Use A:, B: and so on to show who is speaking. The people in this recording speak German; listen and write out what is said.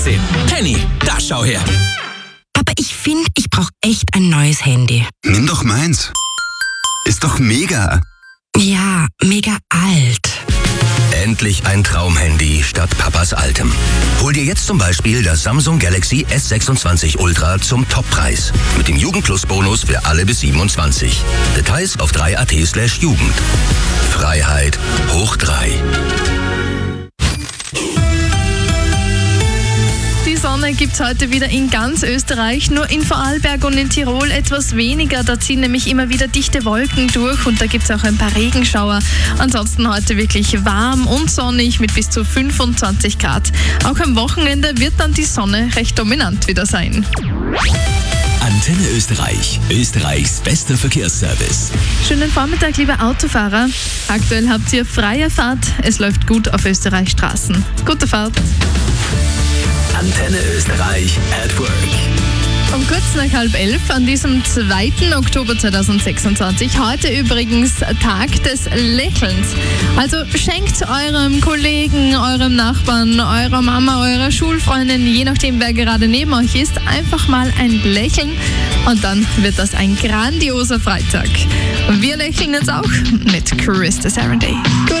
A: Penny, da schau her.
B: Papa, ich finde, ich brauche echt ein neues Handy.
C: Nimm doch meins. Ist doch mega.
B: Ja, mega alt.
D: Endlich ein Traumhandy statt Papas altem. Hol dir jetzt zum Beispiel das Samsung Galaxy S26 Ultra zum Toppreis. Mit dem Jugendplus-Bonus für alle bis 27. Details auf 3.at/Jugend. Freiheit hoch 3.
E: Die Sonne gibt es heute wieder in ganz Österreich, nur in Vorarlberg und in Tirol etwas weniger. Da ziehen nämlich immer wieder dichte Wolken durch und da gibt es auch ein paar Regenschauer. Ansonsten heute wirklich warm und sonnig mit bis zu 25 Grad. Auch am Wochenende wird dann die Sonne recht dominant wieder sein.
A: Antenne Österreich, Österreichs bester Verkehrsservice.
E: Schönen Vormittag, liebe Autofahrer. Aktuell habt ihr freie Fahrt. Es läuft gut auf Österreichs Straßen. Gute Fahrt.
A: Antenne Österreich at Work.
E: Um kurz nach 10:30 an diesem 2. Oktober 2026, heute übrigens Tag des Lächelns. Also schenkt eurem Kollegen, eurem Nachbarn, eurer Mama, eurer Schulfreundin, je nachdem wer gerade neben euch ist, einfach mal ein Lächeln und dann wird das ein grandioser Freitag. Wir lächeln jetzt auch mit Chris the Serenday.